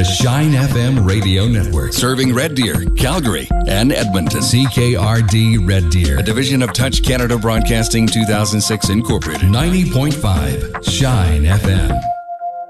The Shine FM radio network. Serving Red Deer, Calgary, and Edmonton. CKRD Red Deer. A division of Touch Canada Broadcasting 2006 Incorporated. 90.5 Shine FM.